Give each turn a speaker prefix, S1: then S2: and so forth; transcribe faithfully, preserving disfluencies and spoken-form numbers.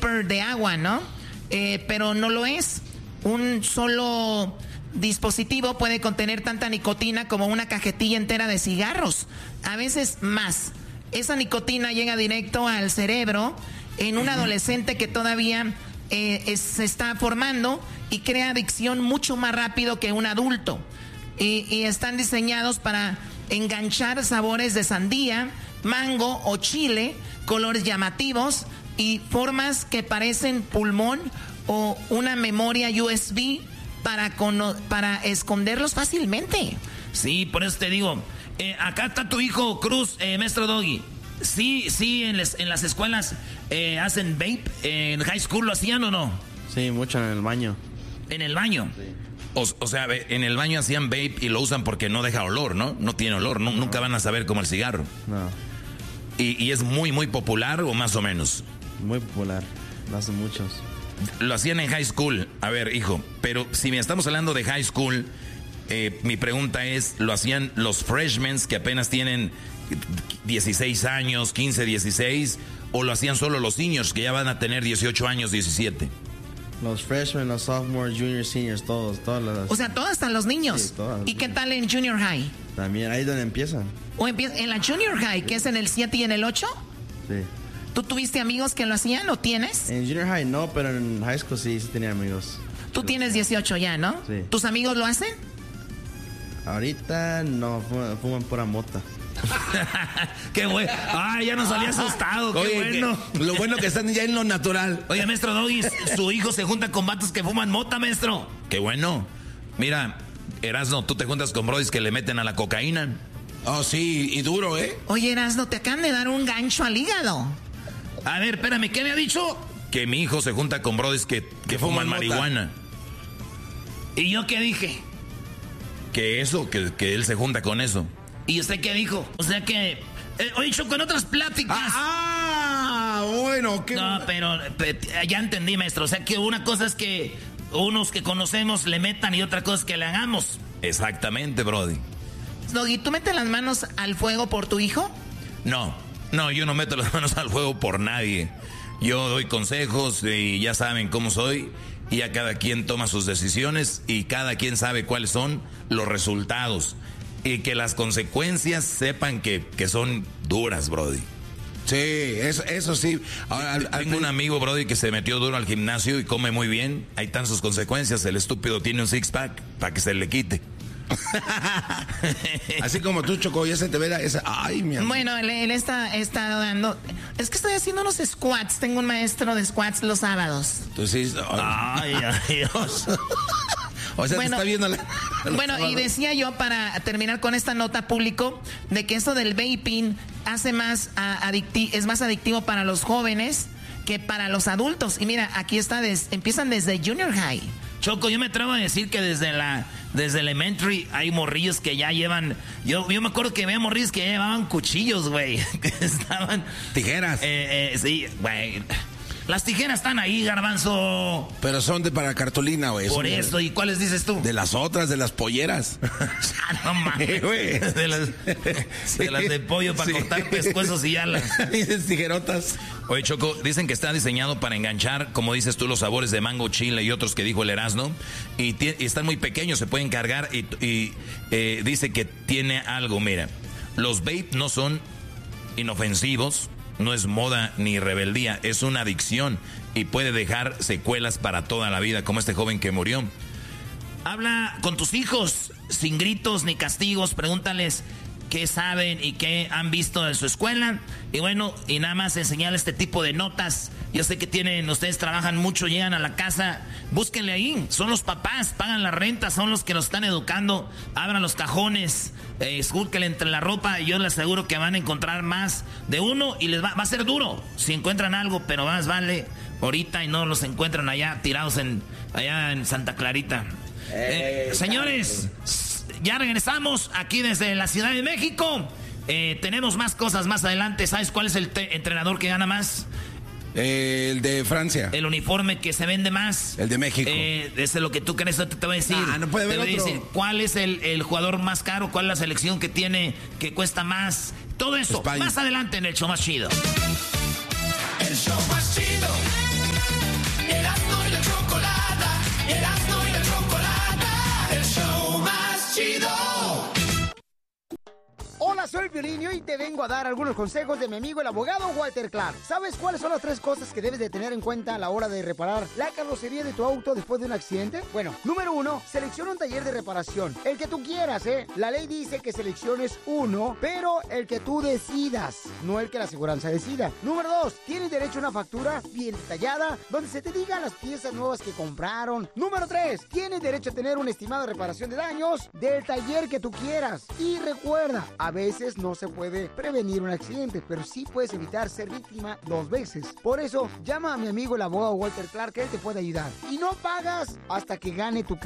S1: vapor de agua, ¿no? Eh, pero no lo es. Un solo dispositivo puede contener tanta nicotina como una cajetilla entera de cigarros, a veces más. Esa nicotina llega directo al cerebro en un adolescente que todavía eh, es, se está formando y crea adicción mucho más rápido que un adulto. Y, y están diseñados para enganchar sabores de sandía, mango o chile, colores llamativos y formas que parecen pulmón o una memoria U S B para, cono- para esconderlos fácilmente.
S2: Sí, por eso te digo, eh, acá está tu hijo Cruz, eh, maestro Doggy. Sí, sí, en, les, en las escuelas eh, hacen vape. ¿En high school lo hacían o no?
S3: Sí, mucho en el baño.
S2: ¿En el baño?
S3: Sí.
S4: O, o sea, en el baño hacían vape y lo usan porque no deja olor, ¿no? No tiene olor, no, no. Nunca van a saber como el cigarro.
S3: No.
S4: ¿Y, y es muy, muy popular o más o menos?
S3: Muy popular, lo hacen muchos.
S4: Lo hacían en high school. A ver, hijo, pero si me estamos hablando de high school, eh, mi pregunta es, ¿lo hacían los freshmen que apenas tienen dieciséis años, quince, dieciséis, o lo hacían solo los seniors que ya van a tener dieciocho años, diecisiete?
S3: Los freshmen, los sophomores, juniors, seniors, todos, todas las...
S1: O sea, todos están los niños.
S3: Sí, todas las
S1: ¿Y qué
S3: niños.
S1: tal en junior high?
S3: También, ahí es donde empiezan.
S1: ¿O empieza en la junior high, que es en el siete y en el ocho?
S3: Sí.
S1: ¿Tú tuviste amigos que lo hacían o tienes?
S3: En junior high no, pero en high school sí, sí tenía amigos.
S1: Tú tienes dieciocho ya, ¿no?
S3: Sí.
S1: ¿Tus amigos lo hacen?
S3: Ahorita no, fuman, fuman pura mota.
S2: ¡Qué bueno! ¡Ay, ya nos salía asustado! ¡Qué
S5: Oye,
S2: bueno!
S5: que, lo bueno que están ya en lo natural.
S2: Oye, maestro Doggy, su hijo se junta con vatos que fuman mota, maestro.
S4: ¡Qué bueno! Mira, Erasno, tú te juntas con brodis que le meten a la cocaína.
S5: Oh, sí, y duro, ¿eh?
S1: Oye, Erasno, te acaban de dar un gancho al hígado.
S2: A ver, espérame, ¿qué me ha dicho?
S4: Que mi hijo se junta con brodis que, que fuman
S5: fuman mota.
S4: marihuana.
S2: ¿Y yo qué dije?
S4: Que eso, que, que él se junta con eso.
S2: ¿Y usted qué dijo? O sea que... Eh, oye, yo con otras pláticas...
S5: Ah, bueno, qué...
S2: No, pero, pero ya entendí, maestro. O sea que una cosa es que unos que conocemos le metan y otra cosa es que le hagamos.
S4: Exactamente, brody.
S1: Doggy, ¿tú metes las manos al fuego por tu hijo?
S4: No, no, yo no meto las manos al fuego por nadie. Yo doy consejos y ya saben cómo soy. Y ya cada quien toma sus decisiones y cada quien sabe cuáles son los resultados. Y que las consecuencias sepan que, que son duras, brody.
S5: Sí, eso, eso sí. Ahora, al, al,
S4: Tengo un amigo, brody, que se metió duro al gimnasio y come muy bien. Ahí están sus consecuencias. El estúpido tiene un six-pack para que se le quite.
S5: Así como tú, Choco, ya se te ve la, esa... Ay, mi amor.
S1: Bueno, él, él está, está dando... Es que estoy haciendo unos squats. Tengo un maestro de squats los sábados.
S5: Entonces,
S2: Ay, ay, Dios.
S5: o sea,
S1: Bueno,
S5: te está viendo la...
S1: Bueno, y decía yo, para terminar con esta nota público, de que esto del vaping hace más uh, adicti- es más adictivo para los jóvenes que para los adultos. Y mira, aquí está, des- empiezan desde junior high.
S2: Choco, yo me atrevo a decir que desde la desde elementary hay morrillos que ya llevan... Yo, yo me acuerdo que había morrillos que ya llevaban cuchillos, güey. Que estaban...
S5: Tijeras.
S2: Eh, eh, sí, güey. Las tijeras están ahí, Garbanzo.
S5: Pero son de para cartulina, güey.
S2: Por
S5: Son
S2: eso,
S5: de,
S2: ¿y cuáles dices tú?
S5: de las otras, de las polleras.
S2: No mames.
S5: güey.
S2: De las de, las de pollo para
S5: Sí.
S2: cortar pescuezos y alas.
S5: Dices tijerotas.
S4: Oye, Choco, dicen que está diseñado para enganchar, como dices tú, los sabores de mango, chile y otros que dijo el Erasmo. Y, tie- y están muy pequeños, se pueden cargar. Y, y eh, dice que tiene algo, mira. Los vape no son inofensivos, no es moda ni rebeldía, es una adicción y puede dejar secuelas para toda la vida, como este joven que murió.
S2: Habla con tus hijos, sin gritos ni castigos, pregúntales qué saben y qué han visto en su escuela. Y bueno, y nada más enseñarles este tipo de notas. Yo sé que tienen, ustedes trabajan mucho, llegan a la casa, búsquenle ahí. Son los papás, pagan la renta, son los que los están educando. Abran los cajones, eh, escúrquenle entre la ropa y yo les aseguro que van a encontrar más de uno y les va, va a ser duro si encuentran algo, pero más vale ahorita y no los encuentran allá tirados en, allá en Santa Clarita. Eh, señores, ya regresamos aquí desde la Ciudad de México. Eh, tenemos más cosas más adelante. ¿Sabes cuál es el te- entrenador que gana más?
S5: Eh, el de Francia.
S2: El uniforme que se vende más.
S5: El de México.
S2: Eh, ese es lo que tú crees, te, te voy a decir.
S5: Ah, no puede haber
S2: te voy a
S5: otro.
S2: decir cuál es el, el jugador más caro, cuál es la selección que tiene, que cuesta más. Todo eso,
S5: España.
S2: más adelante en el show más chido.
S6: El show más chido. Piolín y hoy te vengo a dar algunos consejos de mi amigo el abogado Walter Clark. ¿Sabes cuáles son las tres cosas que debes de tener en cuenta a la hora de reparar la carrocería de tu auto después de un accidente? Bueno, número uno, selecciona un taller de reparación. El que tú quieras, ¿eh? La ley dice que selecciones uno, pero el que tú decidas, no el que la aseguranza decida. Número dos, tienes derecho a una factura bien detallada, donde se te digan las piezas nuevas que compraron. Número tres, tienes derecho a tener un estimado de reparación de daños del taller que tú quieras. Y recuerda, a veces no se puede prevenir un accidente, pero sí puedes evitar ser víctima dos veces. Por eso, llama a mi amigo el abogado Walter Clark, que él te puede ayudar. Y no pagas hasta que gane tu